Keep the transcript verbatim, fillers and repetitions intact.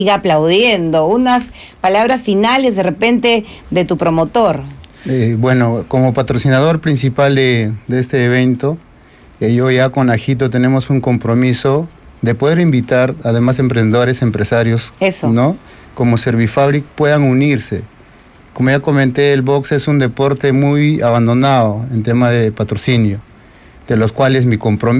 siga aplaudiendo. Unas palabras finales de repente de tu promotor. Eh, bueno, como patrocinador principal de, de este evento, eh, yo ya con Ajito tenemos un compromiso de poder invitar a demás emprendedores, empresarios, Eso. ¿no? Como Servifabric puedan unirse. Como ya comenté, el box es un deporte muy abandonado en tema de patrocinio, de los cuales mi compromiso